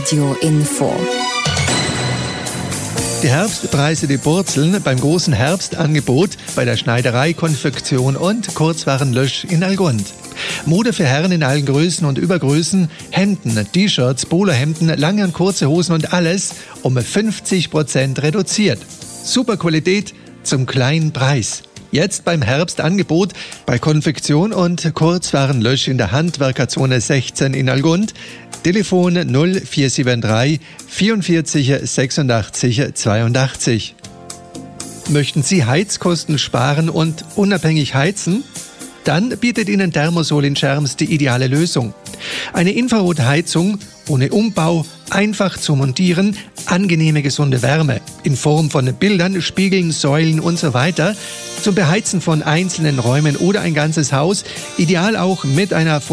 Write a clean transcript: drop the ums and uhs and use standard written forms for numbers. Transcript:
Radio Info. Die Herbstpreise, die purzeln beim großen Herbstangebot bei der Schneiderei, Konfektion und Kurzwarenlösch in Allgund. Mode für Herren in allen Größen und Übergrößen, Hemden, T-Shirts, Polohemden, lange und kurze Hosen und alles um 50% reduziert. Super Qualität zum kleinen Preis. Jetzt beim Herbstangebot bei Konfektion und Kurzwarenlösch in der Handwerkerzone 16 in Allgund. Telefon 0473 44 86 82. Möchten Sie Heizkosten sparen und unabhängig heizen? Dann bietet Ihnen Thermosol in Scherms die ideale Lösung. Eine Infrarotheizung ohne Umbau, einfach zu montieren, angenehme, gesunde Wärme in Form von Bildern, Spiegeln, Säulen und so weiter zum Beheizen von einzelnen Räumen oder ein ganzes Haus, ideal auch mit einer